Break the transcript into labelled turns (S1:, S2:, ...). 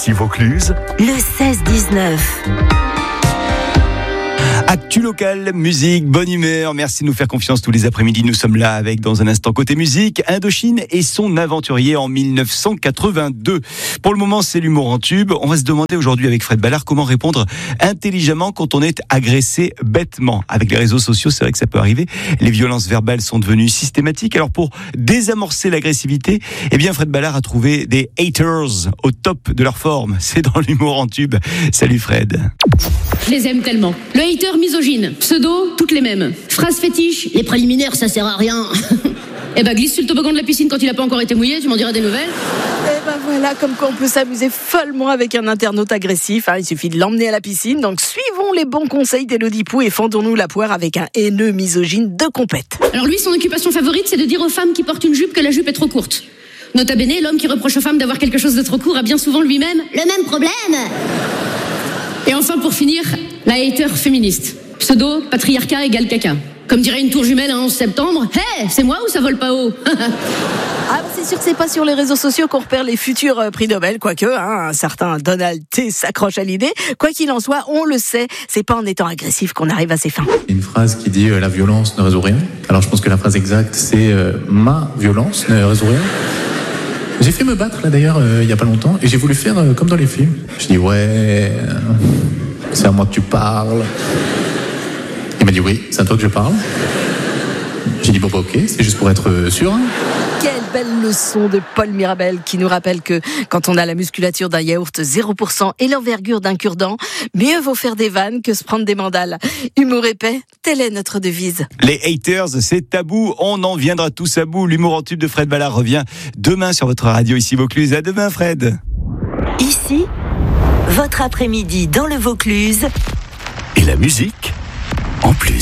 S1: Ici Vaucluse,
S2: le 16-19.
S3: Actu local, musique, bonne humeur. Merci de nous faire confiance tous les après-midi. Nous sommes là avec, dans un instant, côté musique, Indochine et son aventurier en 1982. Pour le moment, c'est l'humour en tube. On va se demander aujourd'hui avec Fred Ballard comment répondre intelligemment quand on est agressé bêtement. Avec les réseaux sociaux, c'est vrai que ça peut arriver. Les violences verbales sont devenues systématiques. Alors pour désamorcer l'agressivité, eh bien Fred Ballard a trouvé des haters au top de leur forme. C'est dans l'humour en tube. Salut Fred.
S4: Je les aime tellement. Le hater misogyne, pseudo, toutes les mêmes. Phrase fétiche, les préliminaires ça sert à rien. Eh ben glisse sur le toboggan de la piscine quand il a pas encore été mouillé, tu m'en diras des nouvelles.
S5: Eh ben voilà, comme quoi on peut s'amuser follement avec un internaute agressif. Il suffit de l'emmener à la piscine. Donc suivons les bons conseils d'Élodie Pou et fendons-nous la poire avec un haineux misogyne de compète.
S4: Alors lui, son occupation favorite, c'est de dire aux femmes qui portent une jupe que la jupe est trop courte. Nota bene, l'homme qui reproche aux femmes d'avoir quelque chose de trop court a bien souvent lui-même le même problème. Et enfin, pour finir, la hater féministe. Pseudo, patriarcat égale caca. Comme dirait une tour jumelle un 11 septembre, « Hey, c'est moi ou ça vole pas haut ?»
S5: C'est sûr que c'est pas sur les réseaux sociaux qu'on repère les futurs prix Nobel, quoique un certain Donald T s'accroche à l'idée. Quoi qu'il en soit, on le sait, c'est pas en étant agressif qu'on arrive à ses fins.
S6: Une phrase qui dit « la violence ne résout rien ». Alors je pense que la phrase exacte, c'est « ma violence ne résout rien ». J'ai fait me battre là d'ailleurs il y a pas longtemps et j'ai voulu faire comme dans les films. Je dis ouais, c'est à moi que tu parles. Il m'a dit oui, c'est à toi que je parle. J'ai dit bon bah ok, c'est juste pour être sûr.
S5: Quelle belle leçon de Paul Mirabel qui nous rappelle que quand on a la musculature d'un yaourt 0% et l'envergure d'un cure-dent, mieux vaut faire des vannes que se prendre des mandales. Humour épais, telle est notre devise.
S3: Les haters, c'est tabou, on en viendra tous à bout. L'humour en tube de Fred Ballard revient demain sur votre radio ici Vaucluse. À demain Fred.
S2: Ici, votre après-midi dans le Vaucluse.
S1: et la musique en plus.